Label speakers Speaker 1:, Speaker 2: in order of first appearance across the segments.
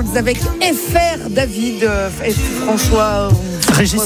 Speaker 1: Birds avec FR David, François Régis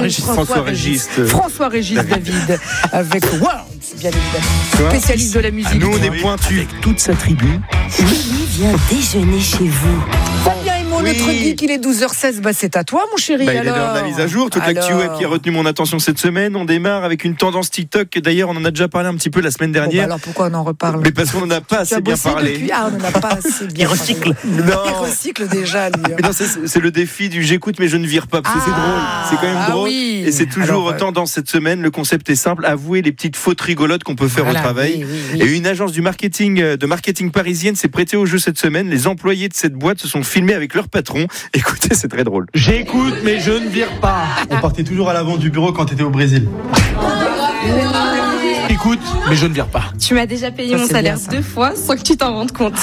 Speaker 1: David avec Words, bien évidemment, spécialiste de la musique.
Speaker 2: Nous, on est pointus.
Speaker 3: Avec toute sa tribu.
Speaker 4: Willy vient déjeuner chez vous.
Speaker 1: Fabien et moi, notre geek, il est 12h16. C'est à toi, mon chéri.
Speaker 2: Il est l'heure de la mise à jour. Toute l'actu web qui a retenu mon attention cette semaine. On démarre avec une tendance TikTok. D'ailleurs, on en a déjà parlé un petit peu la semaine dernière.
Speaker 1: Alors pourquoi on en reparle?
Speaker 2: Mais parce qu'on n'en a pas assez bien parlé.
Speaker 1: On n'en a pas assez bien parlé. Il recycle déjà, lui.
Speaker 2: Mais non, c'est le défi du j'écoute mais je ne vire pas. Parce que c'est drôle. C'est quand même drôle.
Speaker 1: Oui.
Speaker 2: Et c'est toujours tendance cette semaine. Le concept est simple. Avouer les petites fautes rigolotes qu'on peut faire au travail. Oui. Et une agence de marketing parisienne s'est prêtée au jeu cette semaine. Les employés de cette boîte se sont filmés avec leur patron. Écoutez, c'est très drôle.
Speaker 5: J'écoute mais je ne vire pas.
Speaker 6: On partait toujours à l'avant du bureau quand t'étais au Brésil.
Speaker 5: J'écoute mais je ne vire pas.
Speaker 7: Tu m'as déjà payé mon salaire 2 fois sans que tu t'en rendes compte.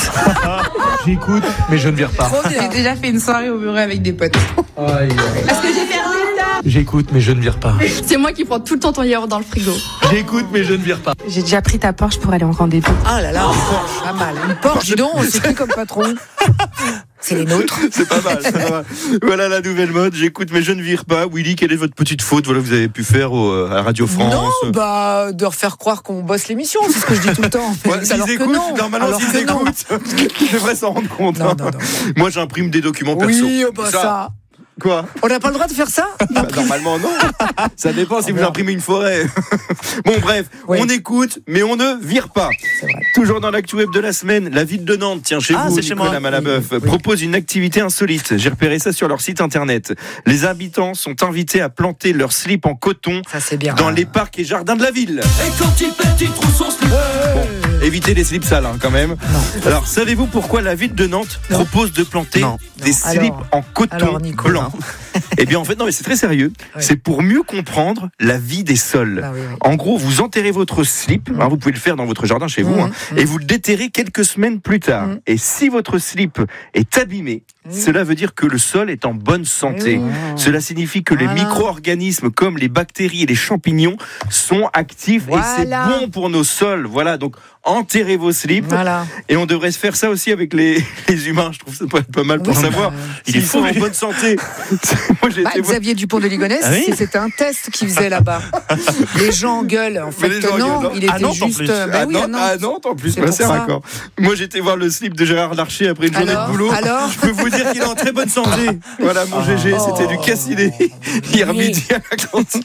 Speaker 5: J'écoute mais je ne vire pas.
Speaker 7: J'ai déjà fait une soirée au bureau avec des potes. Parce que j'ai fait un état.
Speaker 5: J'écoute mais je ne vire pas.
Speaker 7: C'est moi qui prends tout le temps ton yaourt dans le frigo.
Speaker 5: J'écoute mais je ne vire pas.
Speaker 7: J'ai déjà pris ta Porsche pour aller en rendez-vous.
Speaker 1: Ah là là, pas mal. Une Porsche, dis donc, c'est qui comme patron? C'est les nôtres.
Speaker 2: C'est pas mal. Voilà la nouvelle mode. J'écoute mais je ne vire pas. Willy, quelle est votre petite faute? Voilà, vous avez pu faire à Radio France.
Speaker 1: Non, de refaire croire qu'on bosse l'émission, c'est ce que je dis tout le temps.
Speaker 2: S'ils écoutent, normalement s'ils écoutent, ils devraient s'en rendre compte. Non. Moi, j'imprime des documents perso.
Speaker 1: Oui, ça.
Speaker 2: Quoi?
Speaker 1: On n'a pas le droit de faire ça?
Speaker 2: Normalement non. Ça dépend si vous imprimez une forêt. Bon bref, on écoute mais on ne vire pas. Toujours dans l'actu web de la semaine, la ville de Nantes, tiens chez vous, Nicolas Malabeuf, propose une activité insolite. J'ai repéré ça sur leur site internet. Les habitants sont invités à planter leur slip en coton dans les parcs et jardins de la ville.
Speaker 3: Et quand il pète, il trouve son slip.
Speaker 2: Évitez les slips sales quand même. Alors savez-vous pourquoi la ville de Nantes propose de planter des slips en coton blanc? Eh bien en fait non, mais c'est très sérieux. C'est pour mieux comprendre la vie des sols. En gros, vous enterrez votre slip, vous pouvez le faire dans votre jardin chez vous, et vous le déterrez quelques semaines plus tard. Et si votre slip est abîmé, cela veut dire que le sol est en bonne santé. Cela signifie que les micro-organismes comme les bactéries et les champignons sont actifs et c'est bon pour nos sols. Voilà, donc enterrez vos slips. Et on devrait se faire ça aussi avec les humains. Je trouve ça pas mal pour savoir s'ils sont en bonne santé. Moi,
Speaker 1: Xavier Dupont de Ligonnès, c'était un test qu'il faisait là-bas. Les gens gueulent. En fait, non, il était juste.
Speaker 2: À Nantes en plus. C'est raccord. Moi, j'étais voir le slip de Gérard Larcher après une journée de boulot. Je peux vous dire qu'il est en très bonne santé. Voilà, mon GG, c'était du cassiné hier midi à la cantine.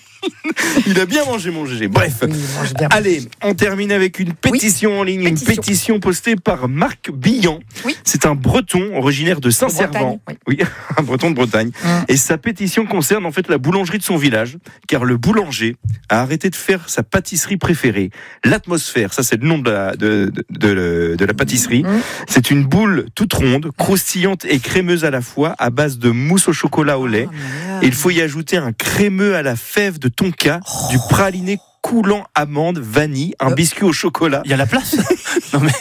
Speaker 2: Il a bien mangé, mon GG. Bref, allez, on termine avec une pétition en ligne, une pétition postée par Marc Billan. C'est un Breton originaire de Saint-Servant. Un Breton de Bretagne. Et sa pétition concerne en fait la boulangerie de son village, car le boulanger a arrêté de faire sa pâtisserie préférée, l'Atmosphère. Ça, c'est le nom de la pâtisserie. C'est une boule toute ronde, croustillante et crémeuse à la fois, à base de mousse au chocolat au lait. Et il faut y ajouter un crémeux à la fève de tonka, du praliné coulant amande, vanille, un biscuit au chocolat.
Speaker 5: Il y a la place. Non mais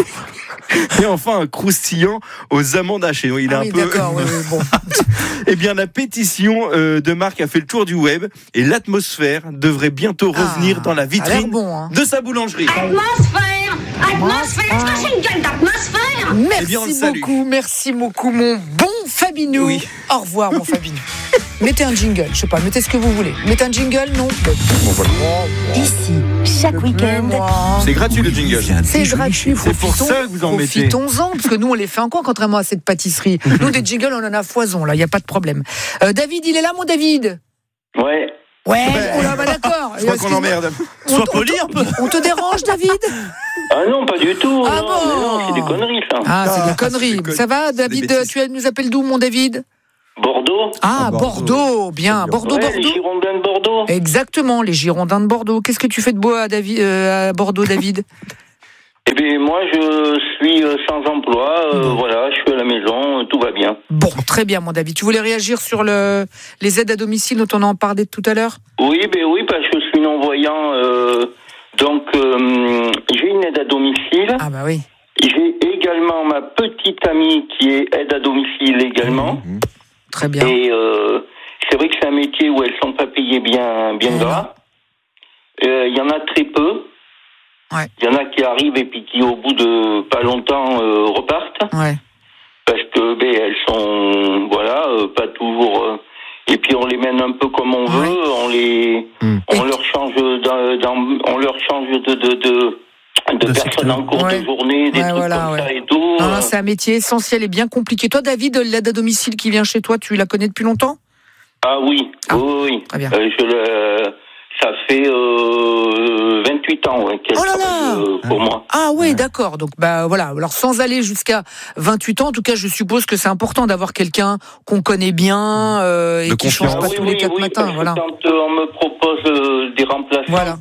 Speaker 2: et enfin un croustillant aux amandes hachées. Donc, il est un peu.
Speaker 1: Bon.
Speaker 2: Eh bien, la pétition de Marc a fait le tour du web et l'Atmosphère devrait bientôt revenir dans la vitrine de sa boulangerie.
Speaker 4: Atmosphère, c'est une gueule d'atmosphère.
Speaker 1: Merci beaucoup, mon bon Fabinou. Au revoir, mon Fabinou. Mettez un jingle, je sais pas, mettez ce que vous voulez. Mettez un jingle, non?
Speaker 4: Ici, chaque week-end.
Speaker 2: C'est gratuit le jingle.
Speaker 1: C'est gratuit.
Speaker 2: C'est pour ça que vous en mettez.
Speaker 1: Profitons-en, parce que nous, on les fait encore, contrairement à cette pâtisserie. Nous, des jingles, on en a foison, là, il n'y a pas de problème. David, il est là, mon David?
Speaker 8: Ouais,
Speaker 1: d'accord.
Speaker 2: Je crois qu'on l'emmerde.
Speaker 5: sois poli un peu.
Speaker 1: On te dérange, David?
Speaker 8: Ah non, pas du tout.
Speaker 1: Ah
Speaker 8: non, c'est des conneries, ça.
Speaker 1: C'est des conneries. Ça va, David? Tu nous appelles d'où, mon David?
Speaker 8: Bordeaux.
Speaker 1: Bordeaux, bien. Bordeaux.
Speaker 8: Les Girondins de Bordeaux.
Speaker 1: Exactement, les Girondins de Bordeaux. Qu'est-ce que tu fais de beau à Bordeaux, David?
Speaker 8: Eh bien, moi, je suis sans emploi. Voilà, je suis à la maison, tout va bien.
Speaker 1: Bon, très bien, mon David. Tu voulais réagir sur les aides à domicile dont on en parlait tout à l'heure?
Speaker 8: Oui, parce que je suis non-voyant. Donc, j'ai une aide à domicile.
Speaker 1: Ah bah oui.
Speaker 8: J'ai également ma petite amie qui est aide à domicile également.
Speaker 1: Très bien.
Speaker 8: Et c'est vrai que c'est un métier où elles ne sont pas payées bien gras. Il y en a très peu. Il y en a qui arrivent et puis qui, au bout de pas longtemps, repartent. Parce que elles sont, pas toujours. Et puis on les mène un peu comme on veut. On leur change on leur change de personnes en cours de journée, des trucs comme ça et tout.
Speaker 1: Non, c'est un métier essentiel et bien compliqué. Toi, David, l'aide à domicile qui vient chez toi, tu la connais depuis longtemps ?
Speaker 8: Ah oui, oui.
Speaker 1: Très bien.
Speaker 8: Ça fait 28 ans qu'elle travaille pour moi.
Speaker 1: Ah oui, d'accord. Donc voilà. Alors sans aller jusqu'à 28 ans, en tout cas, je suppose que c'est important d'avoir quelqu'un qu'on connaît bien et qui change pas tous les 4 matins. Voilà.
Speaker 8: Quand on me propose des remplaçantes,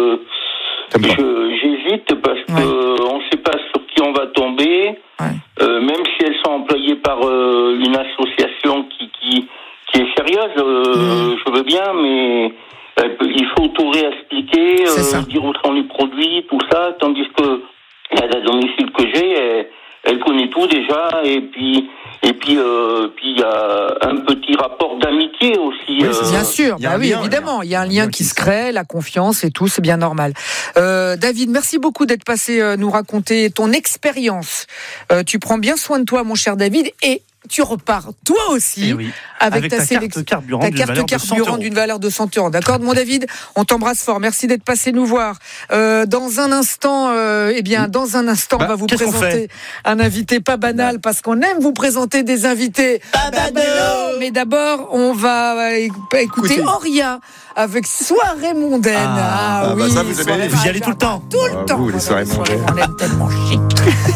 Speaker 8: j'hésite parce que on ne sait pas sur qui on va tomber. Même si elles sont employées par une association qui est sérieuse, je veux bien, mais il faut tout réexpliquer, dire où sont les produits, tout ça, tandis que la domicile que j'ai, elle connaît tout déjà, et puis il y a un petit rapport d'amitié aussi.
Speaker 1: Bien sûr, évidemment, il y a un lien qui se crée, la confiance et tout, c'est bien normal. David, merci beaucoup d'être passé nous raconter ton expérience. Tu prends bien soin de toi, mon cher David, et tu repars toi aussi avec ta carte carburant d'une valeur de 100 €. D'accord, mon David, on t'embrasse fort. Merci d'être passé nous voir. Dans un instant, on va vous présenter un invité pas banal parce qu'on aime vous présenter des invités pas banaux. Mais d'abord, on va écouter Auria avec Soirée mondaine.
Speaker 5: Ça, vous y allez tout le temps.
Speaker 1: Tout le temps.
Speaker 2: Vous, les soirées mondaines.
Speaker 1: On aime tellement chic.